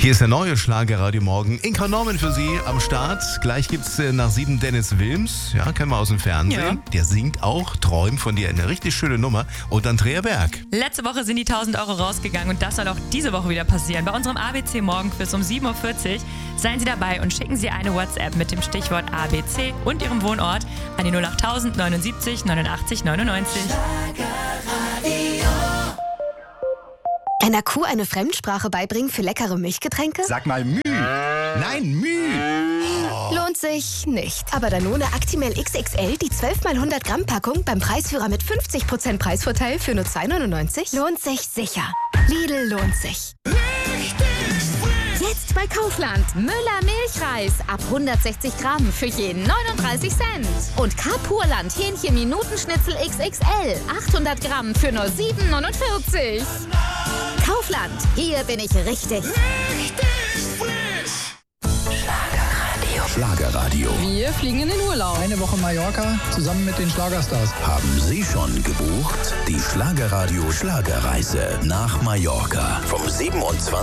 Hier ist der neue Schlagerradio Morgen. Inka Norman für Sie am Start. Gleich gibt's nach 7 Dennis Wilms. Ja, kennen wir aus dem Fernsehen. Ja. Der singt auch Träum von dir. Eine richtig schöne Nummer. Und Andrea Berg. Letzte Woche sind die 1.000 Euro rausgegangen und das soll auch diese Woche wieder passieren. Bei unserem ABC Morgenquiz um 7.40 Uhr. Seien Sie dabei und schicken Sie eine WhatsApp mit dem Stichwort ABC und Ihrem Wohnort an die 08000 79 89 99. Einer Kuh eine Fremdsprache beibringen für leckere Milchgetränke? Sag mal Müh. Nein, Müh. Lohnt sich nicht. Aber Danone Actimel XXL, die 12 x 100 Gramm Packung beim Preisführer mit 50% Preisvorteil für nur 2,99? Lohnt sich sicher. Lidl lohnt sich. Jetzt bei Kaufland. Müller Milchreis ab 160 Gramm für jeden 39 Cent. Und Carpurland Hähnchen Minutenschnitzel XXL 800 Gramm für nur 7,49. Kaufland, hier bin ich richtig. Schlagerradio. Wir fliegen in den Urlaub. Eine Woche Mallorca zusammen mit den Schlagerstars. Haben Sie schon gebucht? Die Schlagerradio Schlagerreise nach Mallorca vom 27.